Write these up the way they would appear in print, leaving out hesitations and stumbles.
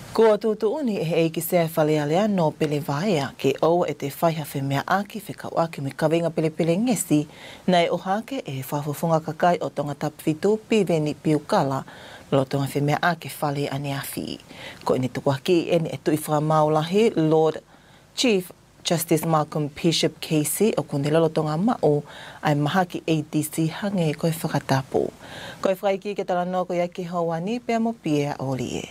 Ko tutuuni e ki se whalealea no pele vaea ke o e te whaiha whemea aki whikau aki me kawenga pele ngesi nei o hake e whafofunga kakai o tonga tapwhitu piveni piukala lo tonga whemea aki whale ane awhi. Ko ene tukuaki ene e tui whamaulahi Lord Chief Justice Malcolm Bishop Casey o kundelalo tonga mao ai mahaki ADC hange koe whakatapu. Koe whaiki ke tala no koe aki hauani pia mo pia olie.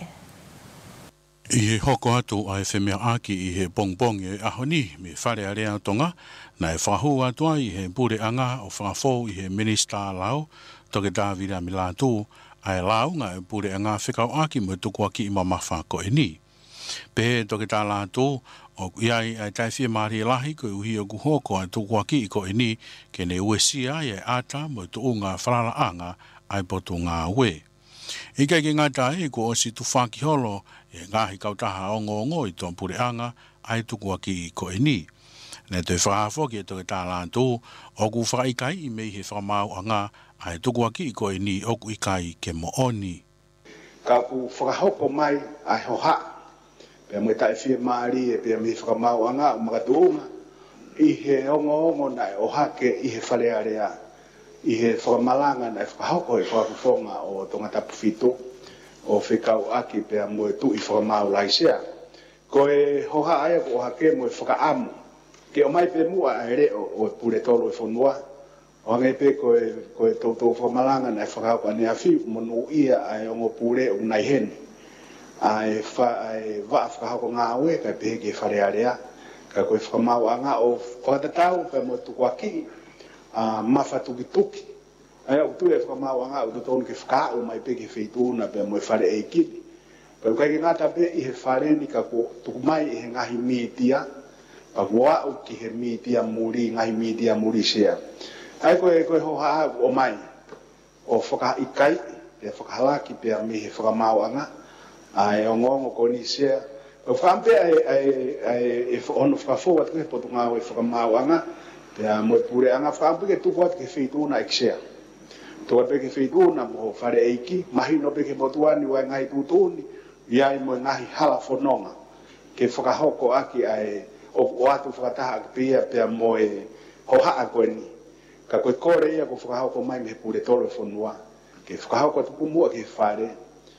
I he hoko atu a e whemea aki i he bongbong e ahoni me whare a rea tonga na e whahu atua i he pure anga o whafo i he minister lau toke Davida mi lātu a e lau ngā e pure anga whikau aki mo tukua ki i mamawha ko e ni. Pe toke tā lātu o iai ai tai whia maari lahi ko uhi o kuhoko a tukua ki i ko e ni ke ne uesia i e ata mo tuunga wharara anga ai potu ngā ue. I kai ke ngā tae ko o si tu whaki holo e ngahi kautaha ongo i tōn pure anga ai tukua ki i ko e ni. Ne te whahafo ki e toke tā lāntu o ku whaikai i mei he whamau anga ai tukua ki i ko e ni o ku ikai ke mo oni. Ka ku whakahoko mai ai hoha. Pea mui tae whia maari e pea mei whakamau anga o makatuunga. I he ongo nai o hake i he whalearea. I he whakamalanga na e whakahoko e whakafonga o tonga tapwhitu o whikau aki pea moe tu i whakamau laisea. Ko e hoha aia ko hake moe whakaamu. Ke o mai pe mua a reo o e pure tolo e whanua. O hangai pe ko e tautou whakamalanga na e whakahoko ane a whiu monu ia a e ongo pure o nai hen. A e waa whakahoko ngā ue kai pehe ke wharearea. Ka koe whakamau anga o whakatatau pea moe tuku aki. Mafa tuki. Ai o tu e whakamau anga o tonu ke whakao mai pe ke wheituna pe moe whare e kini. Pau kai ke ngata pe i he whare ni ka ko tuku mai i he ngahi mitia. Pa kua au ki he mitia muri, ngahi mitia muri sea. Ai koe hoha o mai o whaka ikai, pe whakahalaki pe a me he whakamau anga. Ai o ngongo ko ni sea. Pau whakampe ai e ono whakafoa tuke potu ngā o e whakamau anga. Pea moe pure anga whakampe ke tuku atu ke wheituna eksea. Toa peke whituna mo whare eiki, mahi no peke motuani wai ngai tutuni, iai mo ngahi hala whanonga. Ke whakahoko aki ai o atu whakataha aki pia pia mo e hohaa koe ni. Ka koe kore ia ko whakahoko mai me pure tolo e whanua. Ke whakahoko tuku mua ke whare.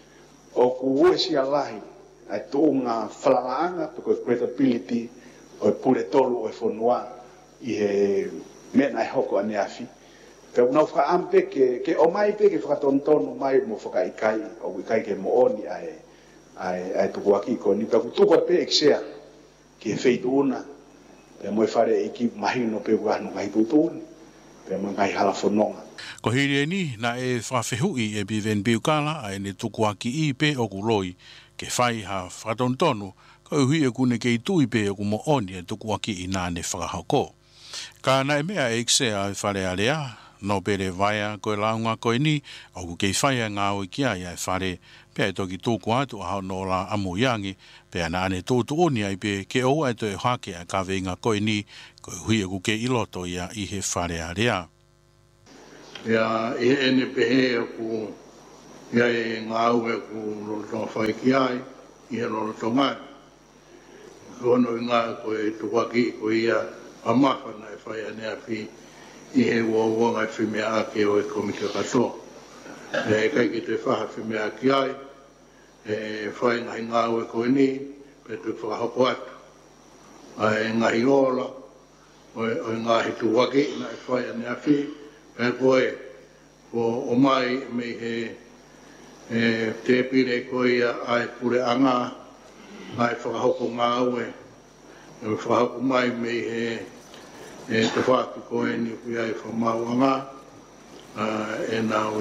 O ku ue sia lahi, ai tuunga whalalaanga pe koe credibility o e pure tolo e whanua i he mena e hoko ane awhi. Pea unau whakaampe ke o mai pe ke whakatontonu mai mo whakaikai o ikai ke mo oni ai tuku aki ko ni. Pea kutuku pe eksea ke wheituna. Pea moe whare iki mahino pe wahanu ngai tutuni. Pea moe ngai hala whanonga. Ko hiri ni na e whawhihui e biven biukala ai ne tuku aki i pe o kuloi ke whai ha whakatontonu ko hui e kune ke i tui pe o kumo oni e tuku aki i nāne whakahoko. Ka na e mea e eksea e whare alea no pere vaia koe launga koe ni, o ku kei whaia ngā oi kia i ai whare, pia e toki tōku atu a hao no la amu iangi, pia na ane tōtu oni ai pe ke o ai toi hake a ka veinga koe ni, koe hui e ku ke iloto ia i he whare a rea. Pia i ene pehe o ku iai ngā ue ku lolotonga whai ki ai, i he lolotonga. Kono i ngā koe tuwaki koe ia amawhana e whai ane a whi, i he ua ngai whimea ake o e komika katoa. E kai ki te whaha whimea ki ai, e whai ngahi ngā ue koe ni, pe tu whakahoko atu. E ngahi ola, o ngahi tuwaki, na e whai ane awhi, pe koe, o mai me he te pire koe ia ai pure anga, ai whakahoko ngā ue, e whakahoko mai me he te whātu koe ni kui ai whamauanga, e nau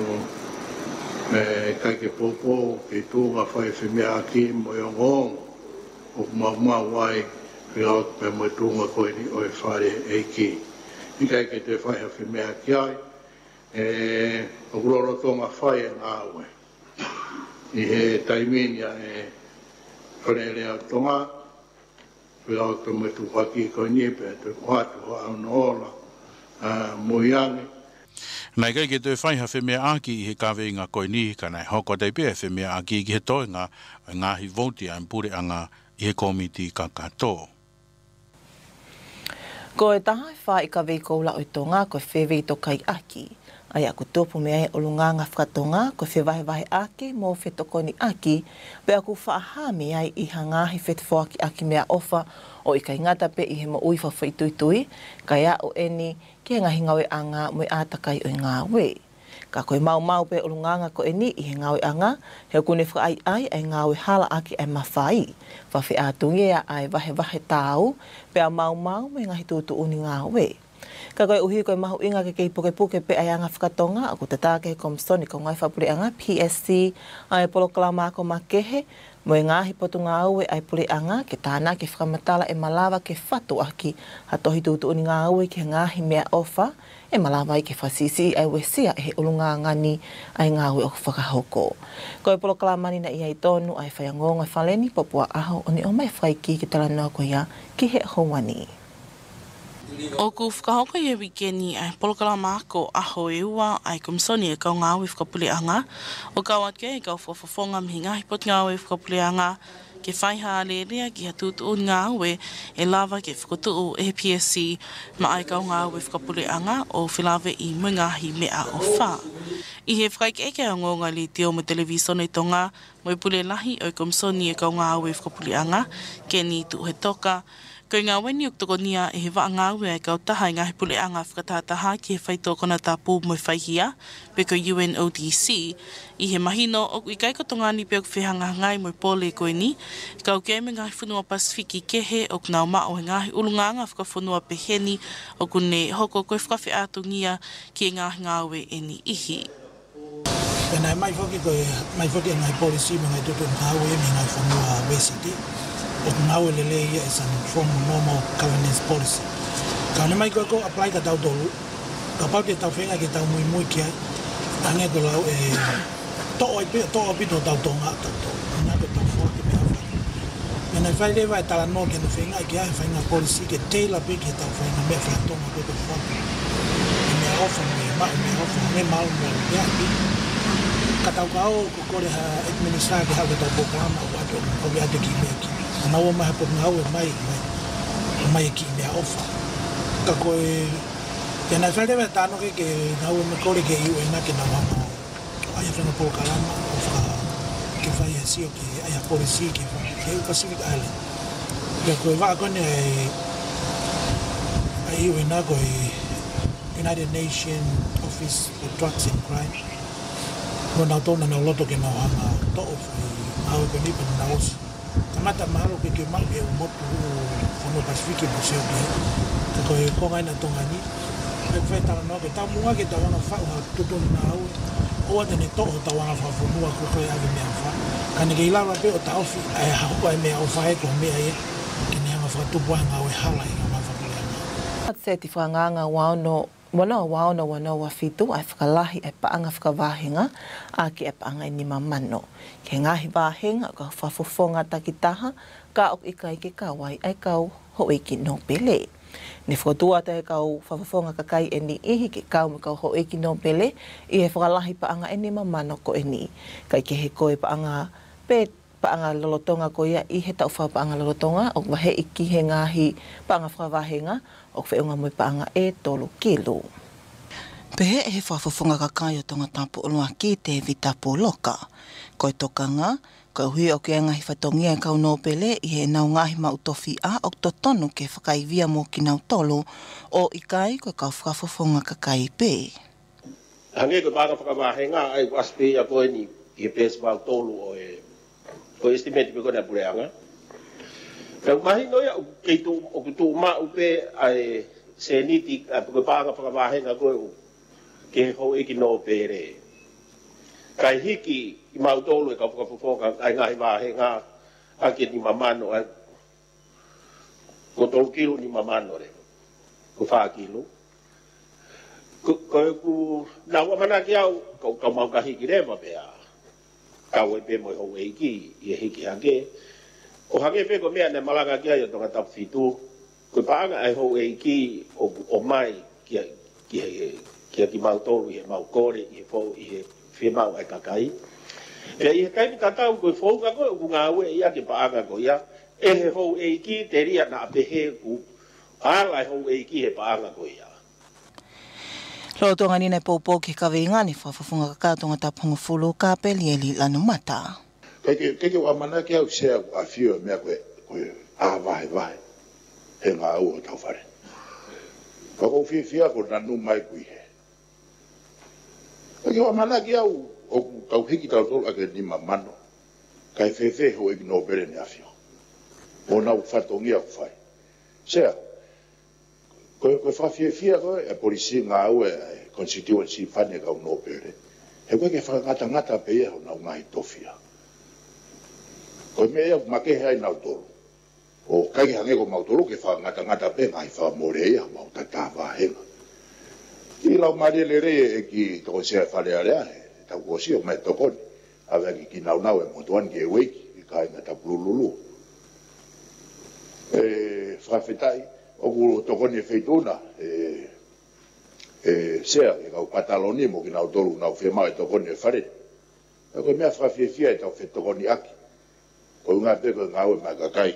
kai ke pōpō, ke tūnga whai whemea aki mo i ongongo, o mau ai ki hau pe mo i tūnga koe ni o e whare eiki. I kai ke te whai whemea aki ai, o kuroro tōnga whai e ngā ue. I he taiminia e wharerea tonga, Pea o te mai tuwhaki ko ni pe te whatu ho au no ola mo iangi. Nai kai ke toi whai ha whemea aki i he kawe ngā koe ni ka nai hoko te pia whemea aki ki he toi ngā hi voti a mpure anga i he komiti ka kato. Ko e taha e wha i ka veiko la o tonga ko whewei to kai aki. Ai aku topu mea e olunga ngā whakatonga ko whewahe ake mō whetokoni aki pe aku whaaha mea i hangahi whetwhoaki aki mea ofa o i kai ngata pe i he mo ui whawhaituitui ka ia o eni ki he ngahi ngawe anga mo i atakai o i ngā we. Ka koe mau pe olunganga ko eni i he ngawe anga he kune whaai ai ngawe hala aki ai mawhai. Whawhi atungi ea ai wahe tāu pe a mau me ngahi tūtu uni ngā we. Ka koe uhi koe mahu inga ke kei puke pe ai anga whakatonga aku te tāke he komsoni ko ngai whapure anga PSC ai polokalama ko makehe mo e ngahi potu ngā ue ai pule anga ke tāna ke whakamatala e malawa ke whatu aki hatohi tūtu uni ngā ue ke ngahi mea ofa e malawa i ke whasisi ai wesia e he ulunga ngani ai ngā ue o whakahoko. Koe polokalamani na ia i tonu ai whayangonga whaleni popua aho o ni o mai whaiki ki tala noa ko ia ki he houani. O ku whakahoko i e wikeni ai polokalama ko aho e ua ai komsoni e kau ngā ue whakapule anga. O kau ake e kau whawhawhonga mihi ngahi pot ngā ue whakapule anga. Ke whaiha alerea ki ha tūtu o ngā ue e lava ke whakotu o e PSC ma ai kau ngā ue whakapule anga o whilawe i mungahi mea o wha. I he whaik eke a ngonga li te o mo televisone tonga mo i pule lahi o komsoni e kau ngā ue whakapule anga ke ni tu he toka. Ko ngā weni o tokonia e he waa ngā ue ai kau taha i ngahi pule anga whakatātaha ki he whaitokona tā pū mo i whaihia, pe ko UNODC, i he mahino o i kai ko tongani pe o whihanga ngai mo i pōle koe ni, kau kei me ngahi whunua Pasifiki kehe o knau ma o he ngahi ulunganga whakawhunua peheni o kune hoko koe whakawhi atungia ki e ngahi ngā ue e ni ihi. Pena mai whaki koe, mai whaki ngai policy me ngai tutu ngā ue me ngai whanua WCT. O ngau e lele ia is an formal normal governance policy. Ka ne mai ko apply ka tau tolu. Ka pau ke tau whenga ke tau mui ki ai. Tange ko lau e to o pito tau tonga tau to. Nga ko tau fua ke mea whai. Mena whai lewa e tala no ke ne whenga ki ai whenga policy ke teila pe ke tau whenga mea whai tonga ko te fua. E mea ofa mea ofa me mau mea pi. Ka tau ka o ko kore ha administrar ke hau ke tau pokalama o ato o mea te ki mea ki. Ana o mai po ngau e mai ki mea ofa. Ka koe tēnā wharewa tāno ke ngau e me kore ke iu e na ke na wama ai a whenga pōkalama o wha ke whai a sio ke ai a policy ke iu Pacific Island. Ka koe wā kone ai iu e na koe United Nations Office for Drugs and Crime. Ko nau tōna nau loto ke nau hanga to'o whai ngau e ko nipa na osi. Kamata mahalo ke ke mau e umotu whanua Pasifiki mo seo ke. Ka koe kongai na tongani. Pe whai tala noa ke tau munga ke tau wanga whau ha tutoni na au. Oa tene to'o tau wanga whawhunua ko koe ave mea wha. Ka ne ke ilawa pe o tau whi ai hahua e mea o whae ko mea e. Ke ne hanga whakatupu ai ngau e hala i ngā whakule. Seti whanganga wano Wana wana wa fitu ai whakalahi ai paanga whakawāhenga a ki ai paanga i nima mano. Ke ngahi wāhenga ka whawhawhonga takitaha ka ok ikai ke kawai ai kau hoi ki no pele. Ne whakatua te kau whawhawhonga kakai e ni ihi ke kau me kau hoi ki no pele i he whakalahi paanga i nima mano ko e ni. Kai ke he koe paanga paanga lolotonga ko ia i he tau wha paanga lolotonga o wahe iki he ngahi paanga whakawāhenga o whaunga mui paanga e tolu kilo. Pehe e he whawhawhonga kakai o tonga tapu olua ki te vita pōloka. Koe tokanga, koe hui o ke ngahi whatongia e kau nōpele i he nau ngahi mautofi a o to tonu ke whakaivia mō ki nau tolu o ikai koe kau whawhawhonga kakai pē. Hange koe paanga whakawāhenga ai waspe a koe ni i he pēs mau tolu o e ko estimate pe ko na pureanga. Ka mahi noia o keitu o kutu ma upe ai seniti a ko paanga whakawāhenga koe ke ho e ki no pere. Kai hiki i mau tolu e ka whakawhawhonga ai ngahi wāhenga a ke ni mamano ai ko tolu kilo ni mamano re. Ko 5 kilo. Ko ku na wa mana ki au ko mau ka hiki re ma pea. Kau e pe mo ho e ki i hiki hange. O hange pe ko mea ne malanga ki ai o tonga tapu fitu. Ko paanga ai ho e ki o mai ki kia ki mau tolu i he mau kore i he fo i he whia mau ai kakai. E i he kaimi tatau koe whonga koe o ngā ue ia ki paanga koe ia, e he hou e ki te ria na apehe ku, ala hou e ki he paanga koe ia. Rotonga ni nei poupou ki kawinga ni whawhawhunga kakatonga tapunga fulu ka peli e li lanu mata. Keke wa mana ki au sea a fio mea koe a vahe, he ngā ua o tau whare. Kako fia ko nanu mai kui he. Keke wa mana ki au o kau hiki tau tolu ake ni mamano, kai whewhe ho eki no bere ni a fio. O nau whatongia ku whai. Sea, koe whawhia koe, e polisi ngā ue, constituency whane kau no bere. He koe ke whakangata pe ia ho nau ngahi tofia. Koe me ea make hea i nau tolu. O kai ke hange ko mau tolu ke whakangata pe ngahi whamore ia mau tatawa henga. I lau maria le re e ki toko sea whare area he, tau kosi o mai tokoni. Awe ki nau e motuan ki e weiki, i kai na tapulululu. Whawhetai, oku tokoni e wheituna, sea, e kau Pataloni mo ki nau tolu, nau whemau e tokoni e whare. E koe mea whawhia e tau whe tokoni aki. Koe ngā peko ngā ue mai kakai.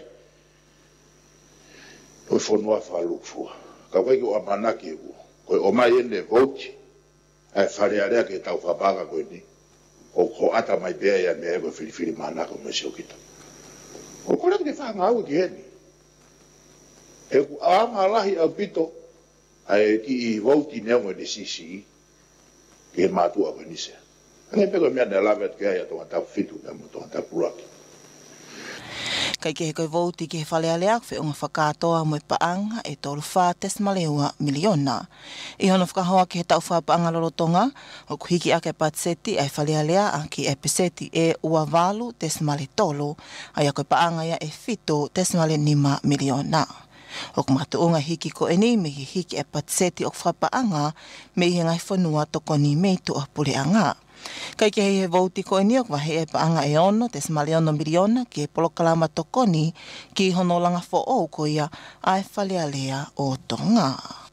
Koe whonua whalukfua. Kau kai ki o amanaki e kua. Koe o mai ene vouti, ai whare area ke tau whapanga koe ni. O ko ata mai bea ia mea koe whiriwhiri manako me seo kita. O kore ki te whanga au ki heni. E ku aanga lahi au pito, ai ki i vouti neongo ni sisi, ki he mātua koe nisea. Ngai peko mea ne lavet ke aia tonga tau fitu, na mo tonga tau puraki. Kai ke he koe vouti ki he whalealeak whi unga whakatoa mo e paanga e tolu wha tesmaleua miliona. I hono whakahoa ki he tau wha paanga lolotonga, o kuhiki ake patseti ai whalealea a ki e peseti e ua walu tesmale tolu, ai a koe paanga ia e fito tesmale 5 miliona. O kumatuunga hiki ko e ni me hiki e patseti o whapaanga me i ngai whanua tokoni meitu o puleanga. Kai ke he vouti ko e ni o wahe e paanga e ono tesmale 1 miliona ki e polokalama tokoni ki hono langa fo o ko ia ai whalealea o tonga.